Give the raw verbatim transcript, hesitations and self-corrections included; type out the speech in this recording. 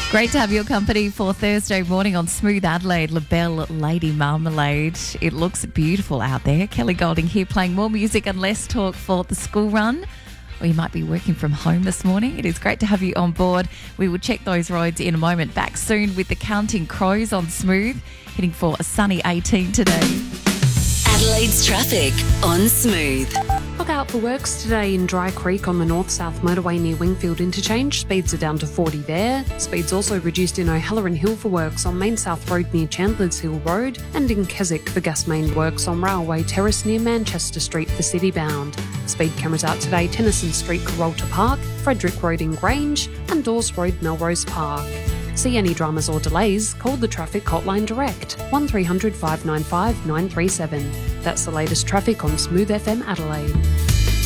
Great to have your company for Thursday morning on Smooth Adelaide, LaBelle Lady Marmalade. It looks beautiful out there. Kelly Golding here playing more music and less talk for the school run. Or you might be working from home this morning. It is great to have you on board. We will check those roads in a moment. Back soon with the Counting Crows on Smooth, heading for a sunny eighteen today. Adelaide's traffic on Smooth. Look out for works today in Dry Creek on the north-south motorway near Wingfield Interchange. Speeds are down to forty there. Speeds also reduced in O'Halloran Hill for works on Main South Road near Chandler's Hill Road, and in Keswick for gas main works on Railway Terrace near Manchester Street for city bound. Speed cameras out today Tennyson Street, Carolta Park, Frederick Road in Grange, and Dawes Road, Melrose Park. See any dramas or delays, call the traffic hotline direct, one three hundred five nine five nine three seven. That's the latest traffic on Smooth F M Adelaide.